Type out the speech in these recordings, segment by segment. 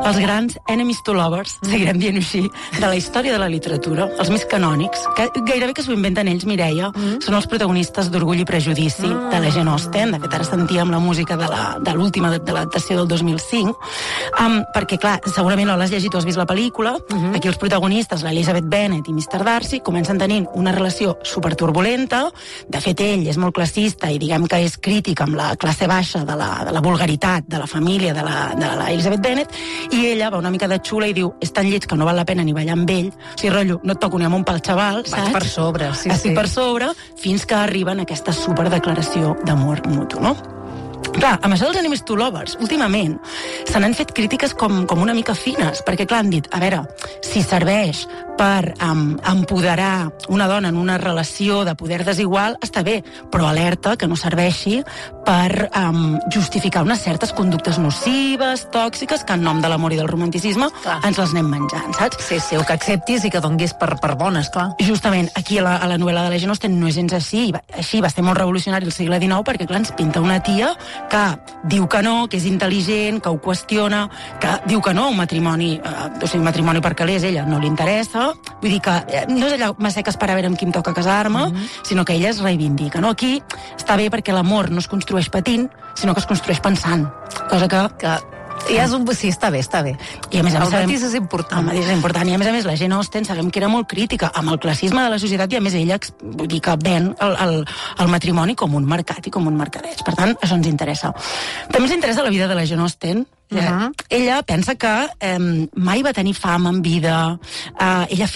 els grans enemies to lovers, seguirem dient així, de la història de la literatura, els més canònics, que gairebé que s'ho inventen ells, Mireia, són els protagonistes d'Orgull i Prejudici, de la Jane Austen. De fet, ara sentíem la música de l'última de l'adaptació del 2005, perquè, clar, segurament no l'has llegit o has vist la pel·lícula, aquí els protagonistes, l'Elizabeth Bennet i Mr. Darcy, comencen tenint una relació superturbulenta. De fet, ell és molt classista i diguem que és crític amb la classe baixa de la vulgaritat de la família de la Elizabeth Bennet, i ella va una mica de xula i diu, és tan lleig que no val la pena ni ballar amb ell, o sigui, rotllo, no et toco ni amunt pel xaval, saps? Vaig per sobre, sí. Estic per sobre, fins que arriben a aquesta superdeclaració d'amor mutu, no? Clar, amb això dels enemies to lovers, últimament se n'han fet crítiques com una mica fines, perquè clar, han dit, a veure, si serveix per empoderar una dona en una relació de poder desigual, està bé, però alerta que no serveixi per justificar unes certes conductes nocives, tòxiques, que en nom de l'amor i del romanticisme ens les anem menjant, saps? Sí, o que acceptis i que donguis per bones, clar. Justament, aquí a la novel·la de la Jane Austen no és gens així, va ser molt revolucionari el segle XIX, perquè clar, ens pinta una tia que diu que no, que és intel·ligent, que ho qüestiona, que diu que no a un matrimoni, o sigui, un matrimoni per calés, ella no li interessa, vull dir que no és allò m'asseques per a veure amb qui em toca casar-me, sinó que ella es reivindica, no? Aquí està bé perquè l'amor no es construeix patint, sinó que es construeix pensant, cosa que ja és sí, està bé. I a més el matís és important. El matís és important. I a més la Jane Austen sabem que era molt crítica amb el classisme de la societat, i a més ella vull dir que ven el matrimoni com un mercat i com un mercadeig. Per tant, això ens interessa. També ens interessa la vida de la Jane Austen. Ella pensa que mai va tenir fama en vida. Ella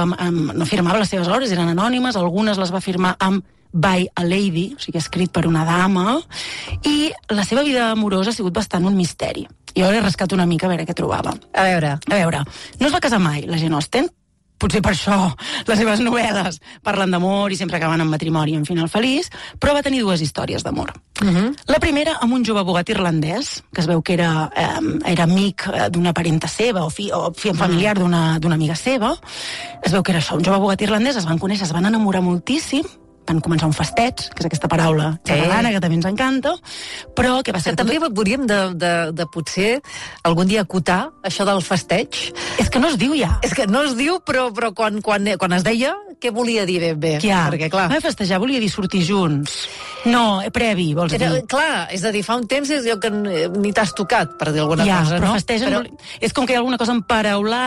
no firmava les seves obres, eren anònimes, algunes les va firmar amb by a lady, o sigui, escrit per una dama, i la seva vida amorosa ha sigut bastant un misteri. Jo l'he rascat una mica a veure què trobava. A veure, no es va casar mai, la Jane Austen. Potser per això les seves novel·les parlen d'amor i sempre acaben en matrimoni en final feliç, però va tenir dues històries d'amor. La primera amb un jove abogat irlandès, que es veu que era amic d'una parenta seva o familiar d'una amiga seva. Es veu que era això, un jove abogat irlandès, es van conèixer, es van enamorar moltíssim, van començar un festeig, que és aquesta paraula catalana que també ens encanta, però que va ser... També hauríem de potser algun dia acotar això del festeig. És que no es diu ja. És que no es diu, però quan es deia, què volia dir ben bé? Perquè, clar, festejar volia dir sortir junts. No, previ, vols dir. Clar, és a dir, fa un temps és allò que ni t'has tocat, per dir alguna cosa, no? Però festegen... És com que hi ha alguna cosa emparaulada,